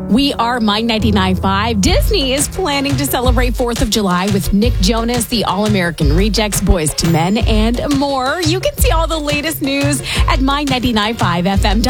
We are My 99.5. Disney is planning to celebrate 4th of July with Nick Jonas, the All-American Rejects, Boys to Men, and more. You can see all the latest news at my99.5fm.com.